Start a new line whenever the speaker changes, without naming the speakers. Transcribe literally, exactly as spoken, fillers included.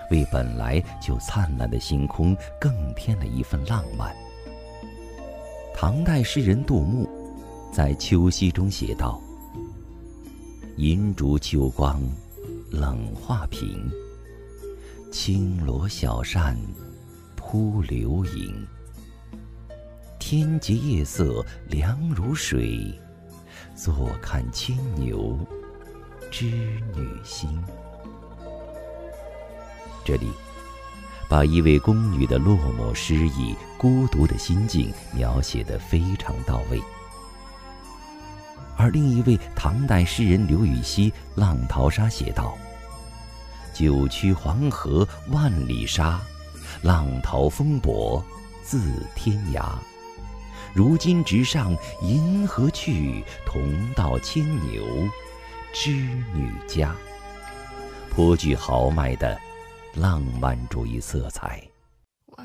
为本来就灿烂的星空更添了一份浪漫。唐代诗人杜牧在《秋夕》中写道：银烛秋光冷画屏，轻罗小扇扑流萤。天阶夜色凉如水，坐看牵牛织女星。这里把一位宫女的落寞失意、孤独的心境描写得非常到位。而另一位唐代诗人刘禹锡《浪淘沙》写道：九曲黄河万里沙，浪淘风簸自天涯。如今直上银河去，同到牵牛织女家。颇具豪迈的浪漫主义色彩。